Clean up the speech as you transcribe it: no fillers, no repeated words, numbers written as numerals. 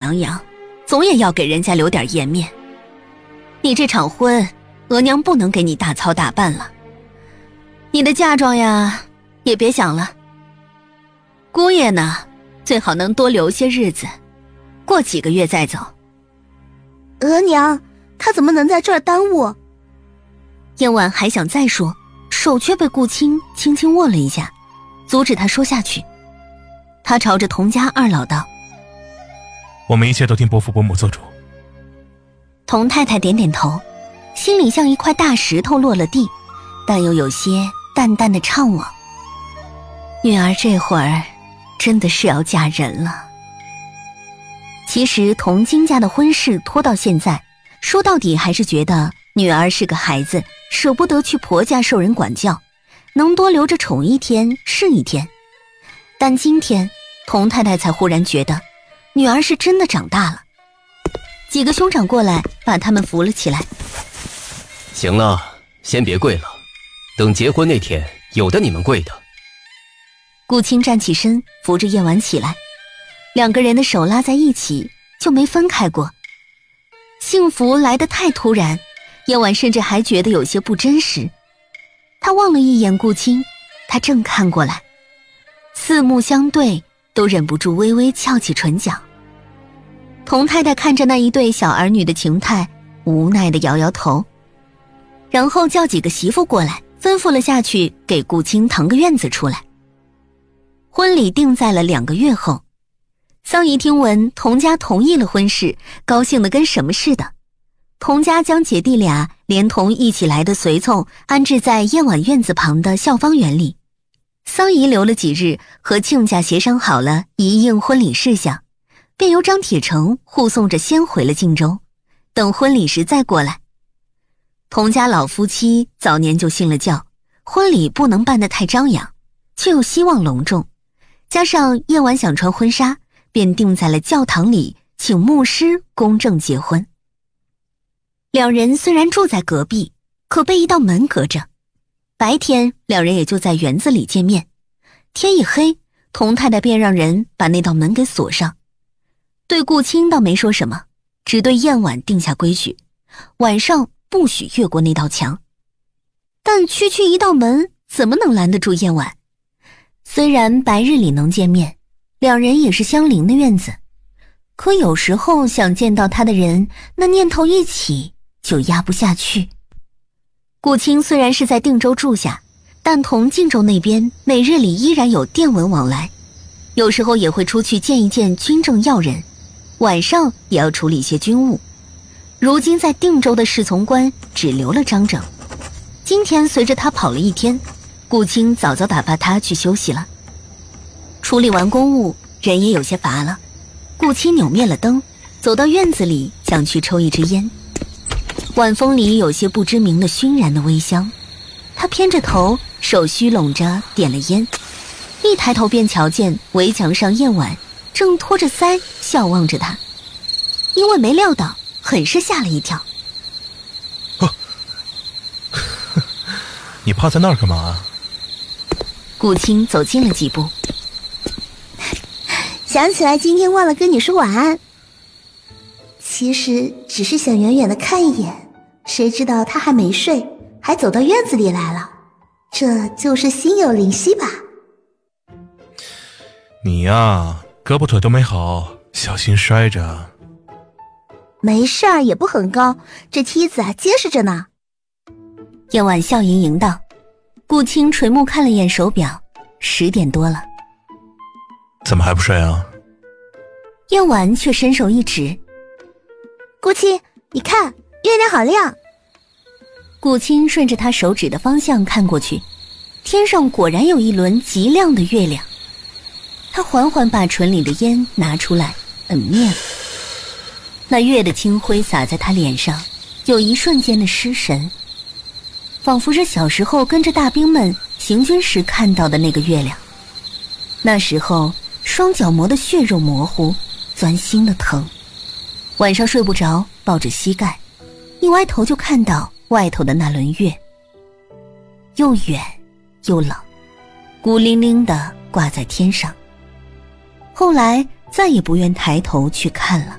洋洋，总也要给人家留点颜面。你这场婚，额娘不能给你大操大办了。你的嫁妆呀，也别想了。姑爷呢，最好能多留些日子，过几个月再走。 额娘，她怎么能在这儿耽误？ 燕婉还想再说，手却被顾青轻轻握了一下，阻止他说下去。他朝着童家二老道： 我们一切都听伯父伯母做主。 童太太点点头，心里像一块大石头落了地，但又有些淡淡的怅惘。女儿这会儿真的是要嫁人了。其实童金家的婚事拖到现在，说到底还是觉得女儿是个孩子，舍不得去婆家受人管教，能多留着宠一天是一天。但今天童太太才忽然觉得女儿是真的长大了。几个兄长过来把他们扶了起来。 行了，先别跪了，等结婚那天有的你们跪的。 顾青站起身扶着燕婉起来，两个人的手拉在一起，就没分开过。幸福来得太突然，燕婉甚至还觉得有些不真实。她望了一眼顾青，他正看过来，四目相对，都忍不住微微翘起唇角。童太太看着那一对小儿女的情态，无奈地摇摇头，然后叫几个媳妇过来，吩咐了下去，给顾青腾个院子出来。婚礼定在了2个月后。桑姨听闻童家同意了婚事，高兴得跟什么似的。童家将姐弟俩连同一起来的随从安置在燕婉院子旁的校方园里。桑姨留了几日，和亲家协商好了一应婚礼事项，便由张铁成护送着先回了荆州，等婚礼时再过来。童家老夫妻早年就信了教，婚礼不能办得太张扬，却又希望隆重，加上燕婉想穿婚纱，便定在了教堂里，请牧师公证结婚。两人虽然住在隔壁，可被一道门隔着。白天两人也就在园子里见面，天一黑，童太太便让人把那道门给锁上。对顾青倒没说什么，只对燕婉定下规矩，晚上不许越过那道墙。但区区一道门怎么能拦得住燕婉？虽然白日里能见面，两人也是相邻的院子，可有时候想见到他的人，那念头一起就压不下去。顾青虽然是在定州住下，但同晋州那边每日里依然有电文往来，有时候也会出去见一见军政要人，晚上也要处理一些军务。如今在定州的侍从官只留了张整，今天随着他跑了一天，顾青早早打发他去休息了。处理完公务，人也有些乏了，顾青扭灭了灯，走到院子里想去抽一支烟。晚风里有些不知名的熏然的微香，他偏着头，手虚拢着点了烟，一抬头便瞧见围墙上燕婉正托着腮笑望着他，因为没料到，很是吓了一跳。 你趴在那儿干嘛？ 顾青走近了几步。 想起来今天忘了跟你说晚安，其实只是想远远的看一眼，谁知道他还没睡，还走到院子里来了，这就是心有灵犀吧。 你呀，胳膊腿都没好，小心摔着。 没事儿，也不很高，这梯子啊结实着呢。 燕婉笑盈盈道。顾青垂目看了眼手表，10点多了。 怎么还不睡啊？ 燕婉却伸手一指。 顾青，你看，月亮好亮。 顾青顺着他手指的方向看过去，天上果然有一轮极亮的月亮。他缓缓把唇里的烟拿出来，摁灭了。那月的清辉洒在他脸上，有一瞬间的失神，仿佛是小时候跟着大兵们行军时看到的那个月亮。那时候双脚磨得血肉模糊，钻心的疼。晚上睡不着，抱着膝盖，一歪头就看到外头的那轮月，又远又冷，孤零零地挂在天上。后来再也不愿抬头去看了。